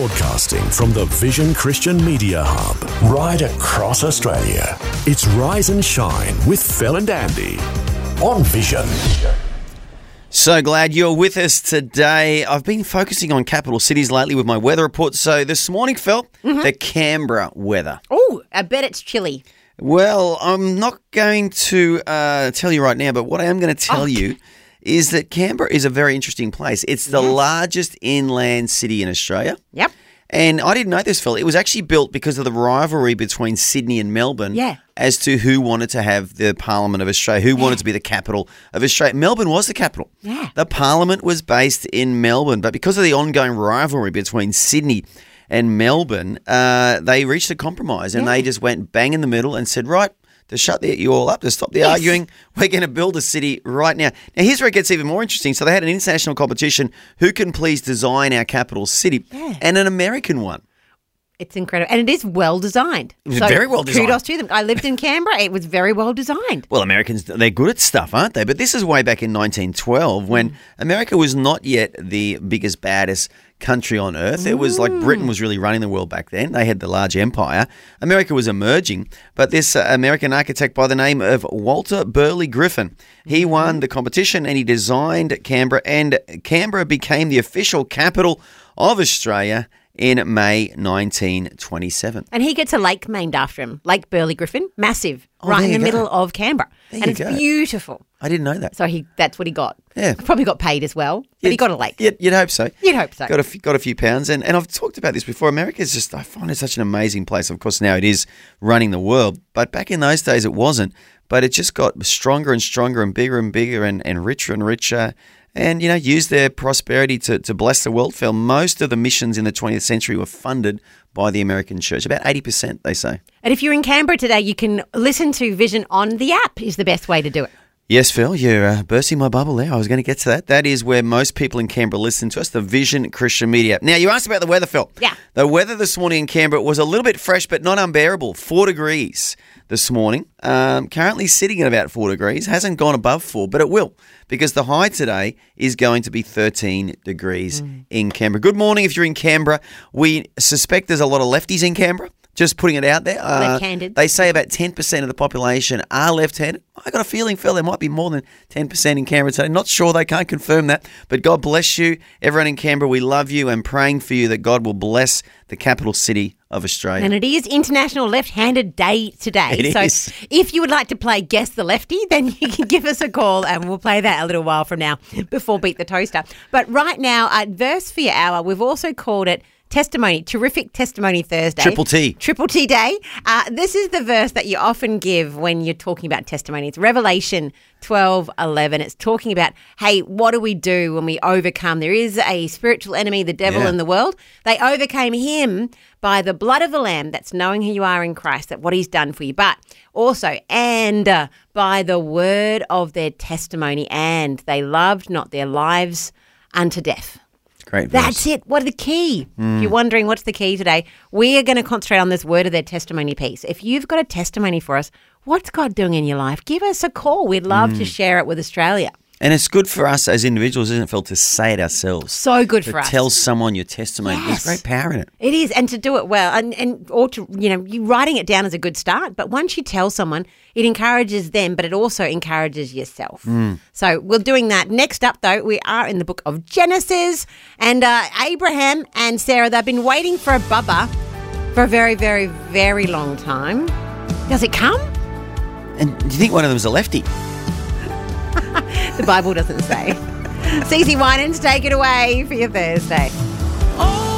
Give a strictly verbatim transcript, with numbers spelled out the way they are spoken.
Broadcasting from the Vision Christian Media Hub, right across Australia. It's Rise and Shine with Phil and Andy on Vision. So glad you're with us today. I've been focusing on capital cities lately with my weather report. So this morning, Phil, mm-hmm. the Canberra weather. Oh, I bet it's chilly. Well, I'm not going to uh, tell you right now, but what I am going to tell Oh. you is that Canberra is a very interesting place. It's the Yes. largest inland city in Australia. Yep. And I didn't know this, Phil. It was actually built because of the rivalry between Sydney and Melbourne Yeah. as to who wanted to have the Parliament of Australia, who wanted to be the capital of Australia. Melbourne was the capital. Yeah. The Parliament was based in Melbourne, but because of the ongoing rivalry between Sydney and Melbourne, uh, they reached a compromise and Yeah. they just went bang in the middle and said, right, to shut the, you all up, to stop the Yes. arguing, we're going to build a city right now. Now, here's where it gets even more interesting. So they had an international competition, who can please design our capital city, Yeah. and an American one. It's incredible. And it is well designed. It was very well designed. Kudos to them. I lived in Canberra. It was very well designed. Well, Americans, they're good at stuff, aren't they? But this is way back in nineteen twelve when America was not yet the biggest, baddest country on earth. It was like Britain was really running the world back then. They had the large empire. America was emerging. But this uh, American architect by the name of Walter Burley Griffin, he won the competition and he designed Canberra. And Canberra became the official capital of Australia in May nineteen twenty-seven. And he gets a lake named after him, Lake Burley Griffin, massive, Oh, right there in the you go. middle of Canberra. There and you it's go. beautiful. I didn't know that. So he that's what he got. Yeah. Probably got paid as well, but he got a lake. You'd, you'd hope so. You'd hope so. Got a, few, got a few pounds. And, and I've talked about this before. America is just, I find it such an amazing place. Of course, now it is running the world. But back in those days, it wasn't. But it just got stronger and stronger and bigger and bigger and, and richer and richer. And, you know, use their prosperity to, to bless the world, Phil. Most of the missions in the twentieth century were funded by the American church. About eighty percent, they say. And if you're in Canberra today, you can listen to Vision on the app is the best way to do it. Yes, Phil, you're uh, bursting my bubble there. I was going to get to that. That is where most people in Canberra listen to us, the Vision Christian Media. Now, you asked about the weather, Phil. Yeah. The weather this morning in Canberra was a little bit fresh, but not unbearable. Four degrees this morning. Um, currently sitting at about four degrees. Hasn't gone above four, but it will, because the high today is going to be thirteen degrees mm. in Canberra. Good morning if you're in Canberra. We suspect there's a lot of lefties in Canberra. Just putting it out there. Uh, Left-handed. They say about ten percent of the population are left-handed. I got a feeling, Phil, there might be more than ten percent in Canberra today. Not sure, they can't confirm that. But God bless you. Everyone in Canberra, we love you and praying for you that God will bless the capital city of Australia. And it is International Left-Handed Day today. It so is. if you would like to play Guess the Lefty, then you can give us a call and we'll play that a little while from now before Beat the Toaster. But right now, at Verse for Your Hour, we've also called it Testimony, Terrific Testimony Thursday. Triple T. Triple T Day. Uh, this is the verse that you often give when you're talking about testimony. It's Revelation twelve eleven. It's talking about, hey, what do we do when we overcome? There is a spiritual enemy, the devil Yeah. in the world. They overcame him by the blood of the Lamb. That's knowing who you are in Christ, that what he's done for you. But also, and uh, by the word of their testimony, and they loved not their lives unto death. Great verse. That's it. What are the key? If you're wondering what's the key today, we are going to concentrate on this word of their testimony piece. If you've got a testimony for us, what's God doing in your life? Give us a call. We'd love to share it with Australia. And it's good for us as individuals, isn't it, Phil, to say it ourselves. So good to for us. tell someone your testimony. Yes. There's great power in it. It is, and to do it well, and, and or to, you know, you writing it down is a good start, but once you tell someone, it encourages them, but it also encourages yourself. Mm. So we're doing that. Next up, though, we are in the book of Genesis, and uh, Abraham and Sarah, they've been waiting for a bubba for a very, very, very long time. Does it come? And do you think one of them is a lefty? The Bible doesn't say. Cece Winans, take it away for your Thursday.